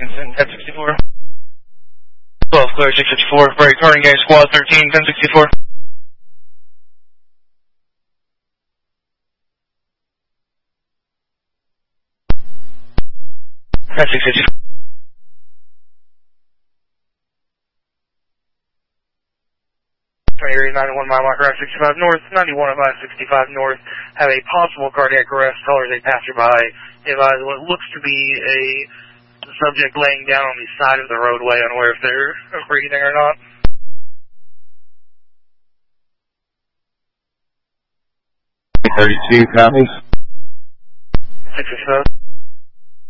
1064. 12, clear 654. Break, turning game, squad 13, 1064. 664. Area 91 mile mark, route 65 north, 91 at 65 north, have a possible cardiac arrest, callers a passerby, advise what looks to be a subject laying down on the side of the roadway, unaware if they're breathing or not. 32 copies. 665.